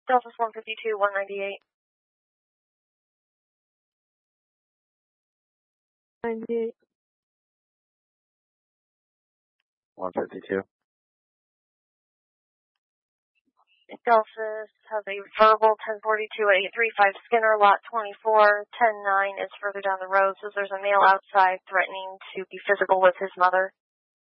Delphos 152, 198. 98. 152. Delphos has a verbal 1042 at 835 Skinner, lot 24. 109 is further down the road, says there's a male outside threatening to be physical with his mother.